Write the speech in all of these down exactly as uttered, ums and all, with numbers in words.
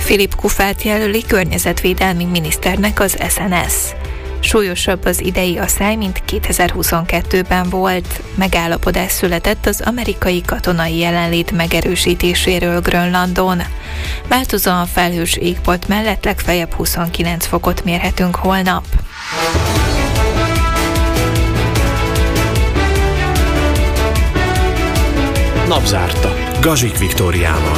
Filip Kufát jelöli környezetvédelmi miniszternek az es en es. Súlyosabb az idei asszály, mint kétezer-huszonkettőben volt. Megállapodás született az amerikai katonai jelenlét megerősítéséről Grönlandon. Változóan felhős égbolt mellett legfeljebb huszonkilenc fokot mérhetünk holnap. Napzárta. Gazsik Viktóriával.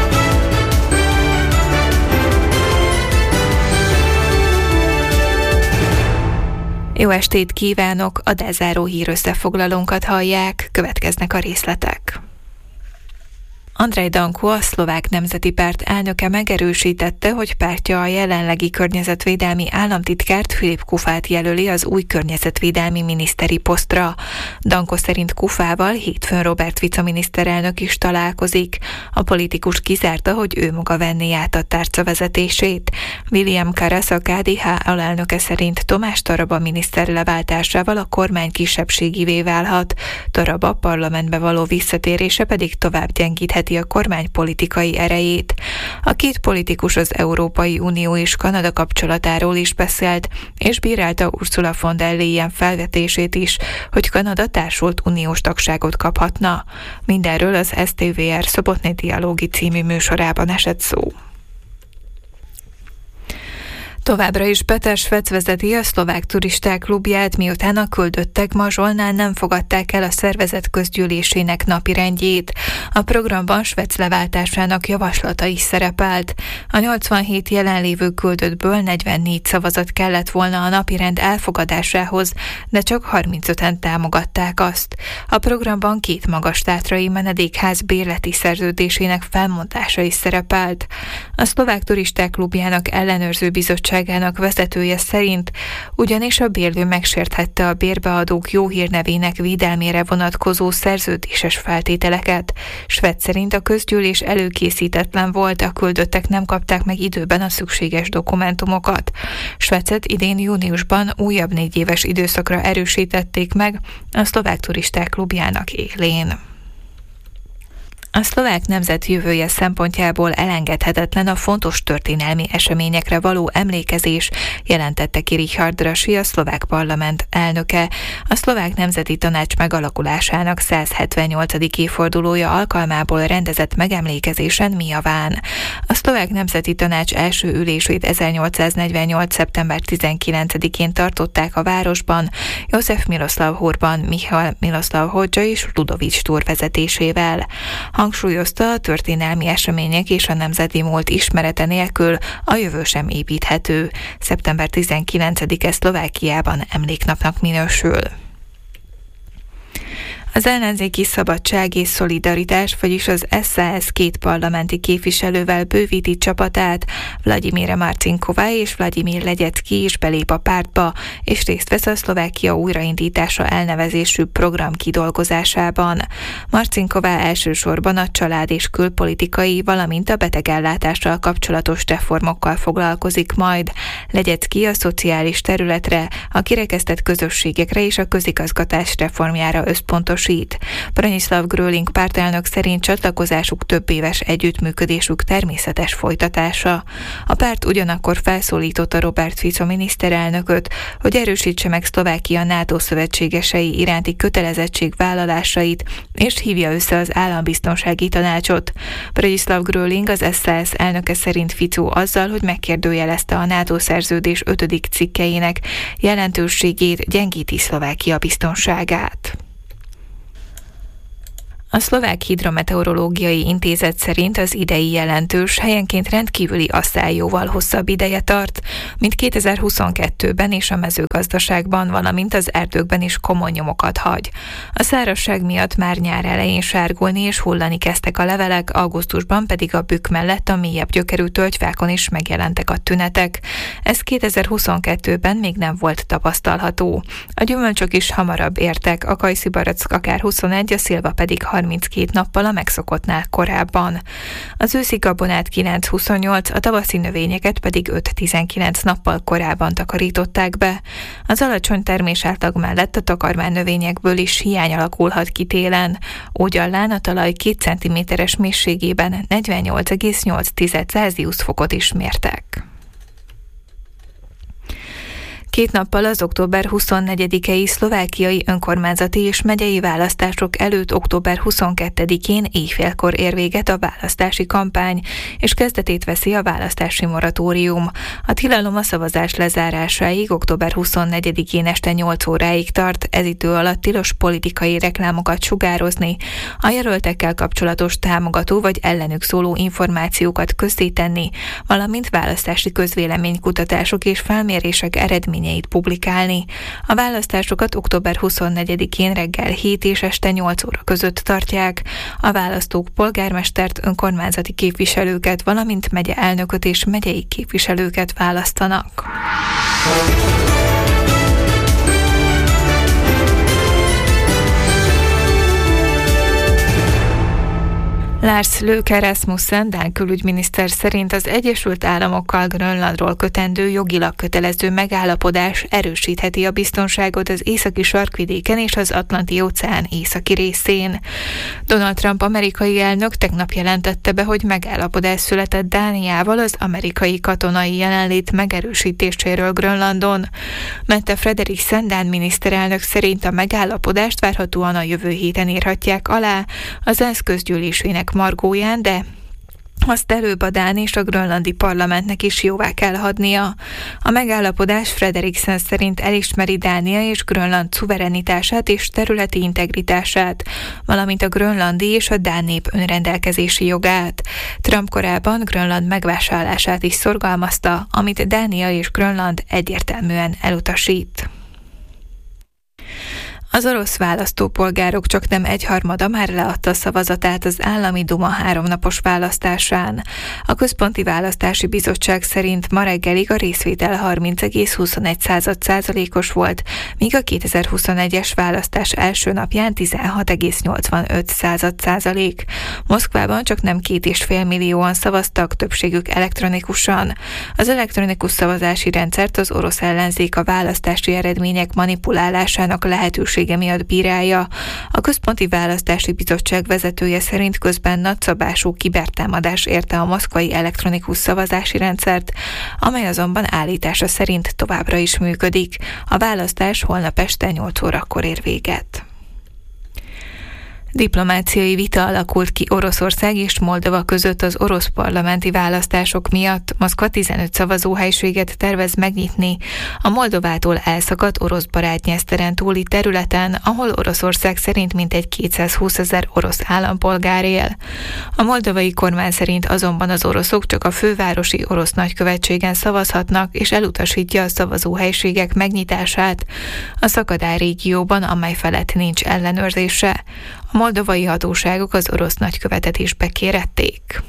Jó estét kívánok! A délzáró hírösszefoglalónkat hallják, következnek a részletek. Andrej Danko, a Szlovák Nemzeti Párt elnöke megerősítette, hogy pártja a jelenlegi környezetvédelmi államtitkárt, Filip Kufát jelöli az új környezetvédelmi miniszteri posztra. Danko szerint Kufával hétfőn Robert Fico miniszterelnök is találkozik. A politikus kizárta, hogy ő maga venné át a tárca vezetését. William Karasz, a ká dé há alelnöke szerint Tomás Taraba miniszter leváltásával a kormány kisebbségivé válhat. Taraba parlamentbe való visszatérése pedig tovább gyengítheti a kormány politikai erejét. A két politikus az Európai Unió és Kanada kapcsolatáról is beszélt, és bírálta Ursula von der Leyen felvetését is, hogy Kanada társult uniós tagságot kaphatna. Mindenről az es té vé er Szobotni Dialógi című műsorában esett szó. Továbbra is Peter Svec vezeti a szlovák turisták klubját, miután a küldöttek Mazsolnál nem fogadták el a szervezet közgyűlésének napirendjét. A programban Svec leváltásának javaslata is szerepelt. A nyolcvanhét jelenlévő küldöttből negyvennégy szavazat kellett volna a napirend elfogadásához, de csak harmincöten támogatták azt. A programban két magas tátrai menedékház bérleti szerződésének felmondása is szerepelt. A szlovák turisták klubjának ellenőrző bizottság vezetője szerint ugyanis a bérlő megsérthette a bérbeadók jó hírnevének védelmére vonatkozó szerződéses feltételeket. Svec szerint a közgyűlés előkészítetlen volt, a küldöttek nem kapták meg időben a szükséges dokumentumokat. Svecet idén júniusban újabb négy éves időszakra erősítették meg a szlovák turisták klubjának élén. A szlovák nemzet jövője szempontjából elengedhetetlen a fontos történelmi eseményekre való emlékezés, jelentette ki Richard Rasi, a szlovák parlament elnöke. A szlovák nemzeti tanács megalakulásának száz hetvennyolcadik évfordulója alkalmából rendezett megemlékezésen mi javán. A szlovák nemzeti tanács első ülését ezernyolcszáznegyvennyolc. szeptember tizenkilencedikén tartották a városban, József Miroslav Horban, Michal Miroslav Hodzsa és Ludovics Túr vezetésével. Hangsúlyozta, a történelmi események és a nemzeti múlt ismerete nélkül a jövő sem építhető. szeptember tizenkilencedike Szlovákiában emléknapnak minősül. Az ellenzéki Szabadság és Szolidaritás, vagyis az es zé es két parlamenti képviselővel bővíti csapatát, Vladimíra Marcinková és Vladimír Legyecki is belép a pártba, és részt vesz a Szlovákia újraindítása elnevezésű program kidolgozásában. Marcinková elsősorban a család és külpolitikai, valamint a betegellátással kapcsolatos reformokkal foglalkozik majd. Legyecki a szociális területre, a kirekesztett közösségekre és a közigazgatás reformjára összpontos. Branislav Gröling pártelnök szerint csatlakozásuk több éves együttműködésük természetes folytatása. A párt ugyanakkor felszólította Robert Fico miniszterelnököt, hogy erősítse meg Szlovákia NATO szövetségesei iránti kötelezettség vállalásait, és hívja össze az állambiztonsági tanácsot. Branislav Gröling, az es zé es elnöke szerint Fico azzal, hogy megkérdőjelezte a NATO szerződés ötödik cikkeinek jelentőségét, gyengíti Szlovákia biztonságát. A Szlovák Hidrometeorológiai Intézet szerint az idei jelentős, helyenként rendkívüli asszály jóval hosszabb ideje tart, mint kétezer-huszonkettőben és a mezőgazdaságban, valamint az erdőkben is komoly nyomokat hagy. A szárazság miatt már nyár elején sárgulni és hullani kezdtek a levelek, augusztusban pedig a bükk mellett a mélyebb gyökerű tölgyfákon is megjelentek a tünetek. Ez kétezer-huszonkettőben még nem volt tapasztalható. A gyümölcsök is hamarabb értek, a kajszibarack akár huszonegy, a szilva pedig harminc harminckét nappal a megszokottnál korábban. Az őszi gabonát kilenc huszonnyolc, a tavaszi növényeket pedig öt tizenkilenc nappal korábban takarították be. Az alacsony termésátlag mellett a takarmány növényekből is hiány alakulhat ki télen. Ógyallán a talaj két centiméteres mélységében negyvennyolc egész nyolc Celsius fokot is mértek. Két nappal az október huszonnegyedikei szlovákiai önkormányzati és megyei választások előtt október huszonkettedikén éjfélkor ér véget a választási kampány, és kezdetét veszi a választási moratórium. A tilalom a szavazás lezárásáig október huszonnegyedikén este nyolc óráig tart, ez idő alatt tilos politikai reklámokat sugározni, a jelöltekkel kapcsolatos támogató vagy ellenük szóló információkat közzétenni, valamint választási közvéleménykutatások és felmérések eredményeit publikálni. A választásokat október huszonnegyedikén reggel hét és este nyolc óra között tartják. A választók polgármestert, önkormányzati képviselőket, valamint megye elnököt és megyei képviselőket választanak. Lars Løkke Rasmussen, dán külügyminiszter szerint az Egyesült Államokkal Grönlandról kötendő jogilag kötelező megállapodás erősítheti a biztonságot az északi sarkvidéken és az Atlanti-óceán északi részén. Donald Trump amerikai elnök tegnap jelentette be, hogy megállapodás született Dániával az amerikai katonai jelenlét megerősítéséről Grönlandon. Mette Frederiksen dán miniszterelnök szerint a megállapodást várhatóan a jövő héten írhatják alá az ENSZ közgyűlésének margóján, de azt előbb a dán és a grönlandi parlamentnek is jóvá kell hagynia. A megállapodás Frederiksen szerint elismeri Dánia és Grönland szuverenitását és területi integritását, valamint a grönlandi és a dán nép önrendelkezési jogát. Trump korábban Grönland megvásárlását is szorgalmazta, amit Dánia és Grönland egyértelműen elutasít. Az orosz választópolgárok csaknem egyharmada már leadta a szavazatát az állami duma háromnapos választásán. A Központi Választási Bizottság szerint ma reggelig a részvétel harminc egész huszonegy százalékos volt, míg a kétezer-huszonegyes választás első napján tizenhat egész nyolcvanöt százalék. Moszkvában csaknem két és fél millióan szavaztak, többségük elektronikusan. Az elektronikus szavazási rendszert az orosz ellenzék a választási eredmények manipulálásának lehetőség miatt bírálja. A Központi Választási Bizottság vezetője szerint közben nagyszabású kibertámadás érte a moszkvai elektronikus szavazási rendszert, amely azonban állítása szerint továbbra is működik. A választás holnap este nyolc órakor ér véget. Diplomáciai vita alakult ki Oroszország és Moldova között az orosz parlamenti választások miatt. Moszkva tizenöt szavazóhelységet tervez megnyitni a Moldovától elszakadt orosz Barátnyeszteren túli területen, ahol Oroszország szerint mintegy kétszázhúszezer orosz állampolgár él. A moldovai kormány szerint azonban az oroszok csak a fővárosi orosz nagykövetségen szavazhatnak, és elutasítja a szavazóhelységek megnyitását a Szakadár régióban, amely felett nincs ellenőrzése. A moldovai hatóságok az orosz nagykövetet is bekérették.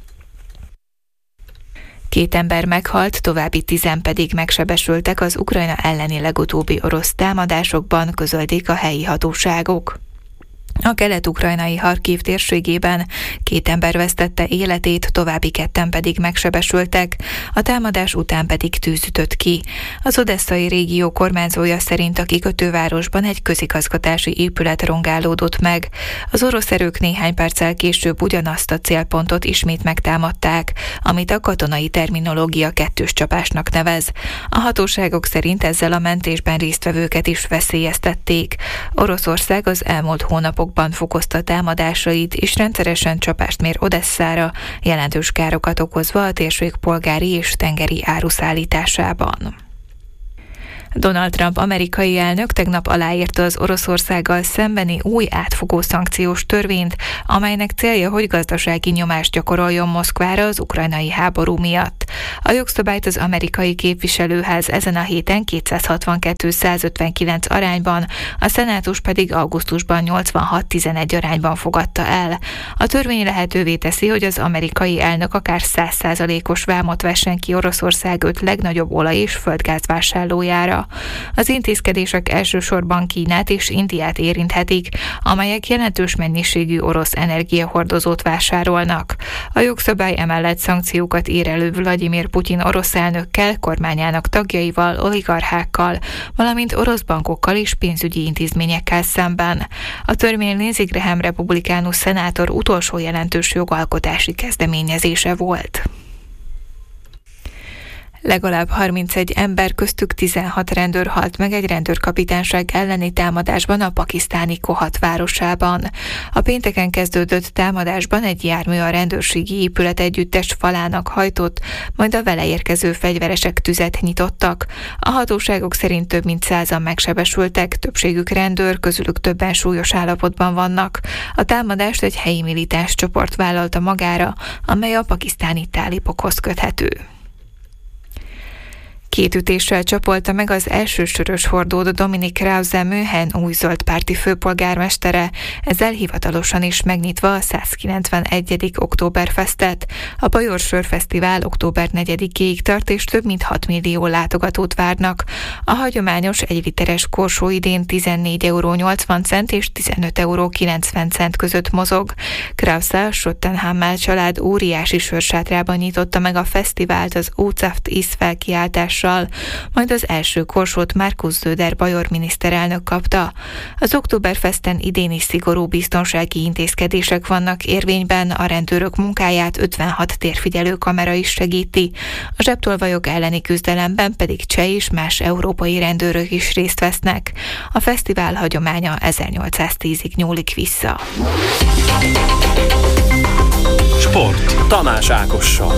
Két ember meghalt, további tizen pedig megsebesültek az Ukrajna elleni legutóbbi orosz támadásokban, közölték a helyi hatóságok. A kelet-ukrajnai Harkiv térségében két ember vesztette életét, további ketten pedig megsebesültek, a támadás után pedig tűz ütött ki. Az odesszai régió kormányzója szerint a kikötővárosban egy közigazgatási épület rongálódott meg. Az orosz erők néhány perccel később ugyanazt a célpontot ismét megtámadták, amit a katonai terminológia kettős csapásnak nevez. A hatóságok szerint ezzel a mentésben résztvevőket is veszélyeztették. Oroszország az elmúlt hónapok fokozta támadásait, és rendszeresen csapást mér Odesszára, jelentős károkat okozva a térség polgári és tengeri áruszállításában. Donald Trump amerikai elnök tegnap aláírta az Oroszországgal szembeni új átfogó szankciós törvényt, amelynek célja, hogy gazdasági nyomást gyakoroljon Moszkvára az ukrajnai háború miatt. A jogszabályt az amerikai képviselőház ezen a héten kétszázhatvankettő százötvenkilenc arányban, a szenátus pedig augusztusban nyolcvanhat tizenegy arányban fogadta el. A törvény lehetővé teszi, hogy az amerikai elnök akár száz százalékos vámot vessen ki Oroszország öt legnagyobb olaj- és földgáz vásárlójára. számára. Az intézkedések elsősorban Kínát és Indiát érinthetik, amelyek jelentős mennyiségű orosz energiahordozót vásárolnak. A jogszabály emellett szankciókat ír elő Vladimir Putyin orosz elnökkel, kormányának tagjaival, oligarchákkal, valamint orosz bankokkal és pénzügyi intézményekkel szemben. A törvény Lindsey Graham republikánus szenátor utolsó jelentős jogalkotási kezdeményezése volt. Legalább harmincegy ember, köztük tizenhat rendőr halt meg egy rendőrkapitányság elleni támadásban a pakisztáni Kohat városában. A pénteken kezdődött támadásban egy jármű a rendőrségi épület együttes falának hajtott, majd a vele érkező fegyveresek tüzet nyitottak. A hatóságok szerint több mint százan megsebesültek, többségük rendőr, közülük többen súlyos állapotban vannak. A támadást egy helyi militáns csoport vállalta magára, amely a pakisztáni tálibokhoz köthető. Két ütéssel csapolta meg az elsősörös hordót Dominik Krause München új zöldpárti főpolgármestere, ezzel hivatalosan is megnyitva a százkilencvenegyedik Oktoberfestet. A Bajor Sörfesztivál október negyedikéig tart, és több mint hat millió látogatót várnak. A hagyományos egy literes korsó idén tizennégy euró nyolcvan cent és tizenöt euró kilencven cent között mozog. Krause a Schottenhammel család óriási sörsátrában nyitotta meg a fesztivált az Ócaft is felkiáltás, majd az első korsót Markus Söder bajor miniszterelnök kapta. Az Oktoberfesten idén is szigorú biztonsági intézkedések vannak érvényben, a rendőrök munkáját ötvenhat térfigyelő kamera is segíti. A zsebtolvajok elleni küzdelemben pedig cseh és más európai rendőrök is részt vesznek. A fesztivál hagyománya ezernyolcszáztízig nyúlik vissza. Sport. Tamás Ákossal.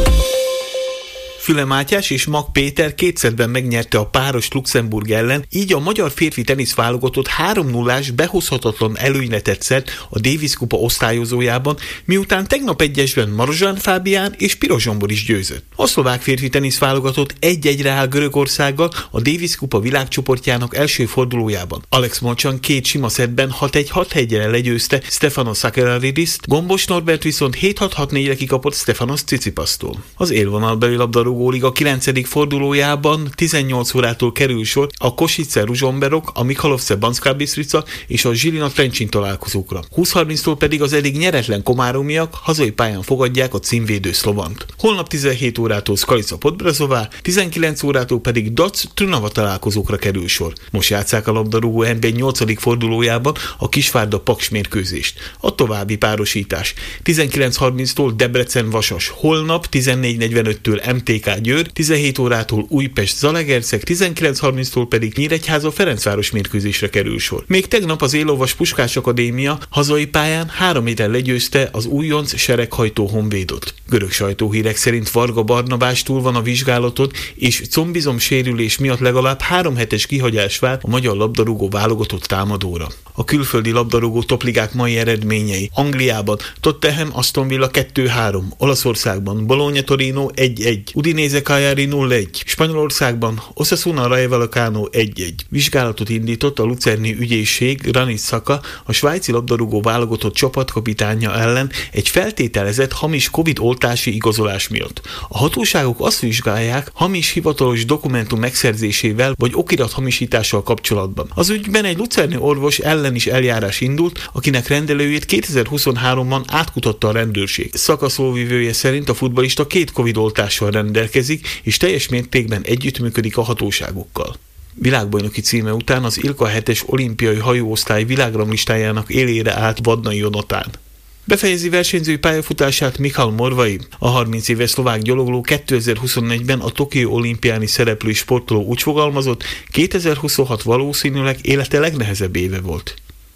Füle Mátyás és Mag Péter kétszerben megnyerte a páros Luxemburg ellen, így a magyar férfi teniszválogatott három nullás behozhatatlan előnyre tett szert a Davis kupa osztályozójában, miután tegnap egyesben Marozsán Fábián és Piros Zsombor is győzött. A szlovák férfi teniszválogatott egy-egyre áll Görögországgal a Davis kupa világcsoportjának első fordulójában. Alex Molchan két sima szettben hat egy hat egyre legyőzte Stefanos Sakellaridist, Gombos Norbert viszont hét hat hat négyre kikapott Stefanos Tsitsipasztól. Az élvonalbeli labdarúgó Liga kilencedik fordulójában tizennyolc órától kerül sor a Košice Ružomberok, a Michalovce Banská Bystrica és a Žilina Trenčín találkozókra. húsz harminctól pedig az eddig nyeretlen komáromiak hazai pályán fogadják a címvédő Szlovant. Holnap tizenhét órától Skalica Podbrezová, tizenkilenc órától pedig Dac Trnava találkozókra kerül sor. Most játsszák a labdarúgó en bé nyolcadik fordulójában a Kisvárda Paks mérkőzést. A további párosítás. tizenkilenc harminctól Debrecen Vasas, holnap tizennégy negyvenöttől em té ká Győr, tizenhét órától Újpest Zalaegerszeg, tizenkilenc harminctól pedig Nyíregyháza Ferencváros mérkőzésre kerül sor. Még tegnap az Élovas Puskás Akadémia hazai pályán három héten legyőzte az újonc sereghajtó Honvédot. Görög sajtóhírek szerint Varga Barnabás túl van a vizsgálaton, és combizom sérülés miatt legalább három hetes kihagyás vár a magyar labdarúgó válogatott támadóra. A külföldi labdarúgó topligák mai eredményei: Angliában Tottenham Aston Villa kettő három, Olaszországban Bologna Torino egy egy, Udinese Cagliari nulla egy, Spanyolországban Osasuna Rayo Vallecano egy egy. Vizsgálatot indított a lucerni ügyészség Granit Xhaka, a svájci labdarúgó válogatott csapatkapitánya ellen egy feltételezett hamis Covid oltási igazolás miatt. A hatóságok azt vizsgálják hamis hivatalos dokumentum megszerzésével vagy okirat hamisítással kapcsolatban. Az ügyben egy lucerni orvos ellen is eljárás indult, akinek rendelőjét kétezer-huszonháromban átkutatta a rendőrség. Xhaka szóvivője szerint a futballista két Covid oltással rendelkezik, és teljes mértékben együttműködik a hatóságokkal. Világbajnoki címe után az Ilka hetes olimpiai hajóosztály világranglistájának élére állt Vadnai Jonatán. Befejezi versenyzői pályafutását Michal Morvai. A harminc éves szlovák gyalogló kétezer-huszonnégyben a Tokió olimpiáni szereplő sportoló úgy fogalmazott, kétezer-huszonhat valószínűleg élete legnehezebb éve volt.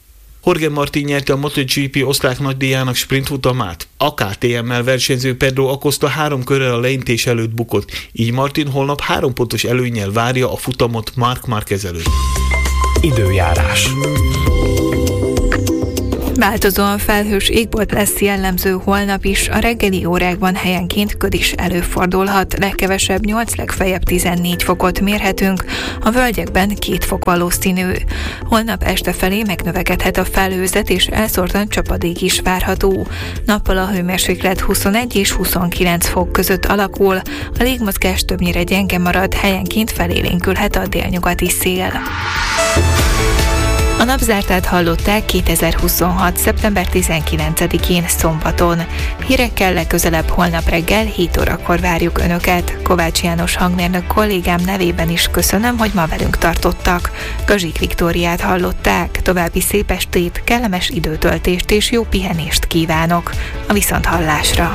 Jorge Martín nyerte a MotoGP osztrák nagydíjának sprintfutamát. A ká té em-mel versenyző Pedro Acosta három körrel a leintés előtt bukott, így Martín holnap három pontos előnnyel várja a futamot Marc Márquez előtt. Időjárás. Változóan felhős égbolt lesz jellemző holnap is, a reggeli órákban helyenként köd is előfordulhat, legkevesebb nyolc, legfeljebb tizennégy fokot mérhetünk, a völgyekben két fok valószínű. Holnap este felé megnövekedhet a felhőzet és elszórtan csapadék is várható. Nappal a hőmérséklet huszonegy és huszonkilenc fok között alakul, a légmozgás többnyire gyenge marad, helyenként felélénkülhet a délnyugati szél. A napzártát hallották kétezer-huszonhat. szeptember tizenkilencedikén szombaton. Hírekkel legközelebb holnap reggel hét órakor várjuk Önöket. Kovács János hangmérnök kollégám nevében is köszönöm, hogy ma velünk tartottak. Gazsik Viktóriát hallották. További szép estét, kellemes időtöltést és jó pihenést kívánok. A viszonthallásra!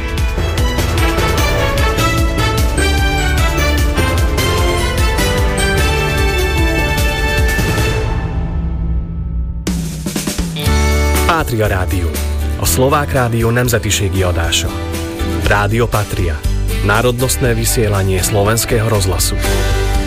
Pátria Rádió, a szlovák rádió nemzetiségi adása. Rádio Patria, národnostné vysielanie slovenského rozhlasu.